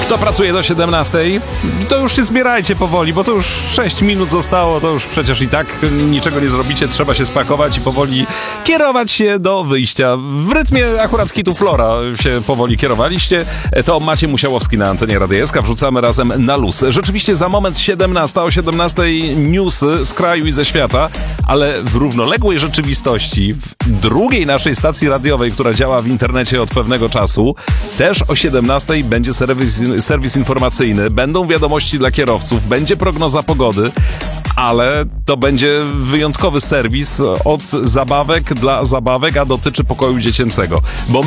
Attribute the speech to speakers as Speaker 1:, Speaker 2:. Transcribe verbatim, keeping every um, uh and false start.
Speaker 1: Kto pracuje do siedemnastej? To już się zbierajcie powoli, bo to już sześć minut zostało, to już przecież i tak niczego nie zrobicie, trzeba się spakować i powoli kierować się do wyjścia. W rytmie akurat hitu Flora się powoli kierowaliście. To Maciej Musiałowski na antenie Radia S K. Wrzucamy razem na luz. Rzeczywiście za moment siedemnasta, o siedemnastej newsy z kraju i ze świata, ale w równoległej rzeczywistości, w drugiej naszej stacji radiowej, która działa w internecie od pewnego czasu, też o siedemnastej będzie serwis, serwis informacyjny, będą wiadomości dla kierowców, będzie prognoza pogody, ale to będzie wyjątkowy serwis od zabawek dla zabawek, a dotyczy pokoju dziecięcego. Bo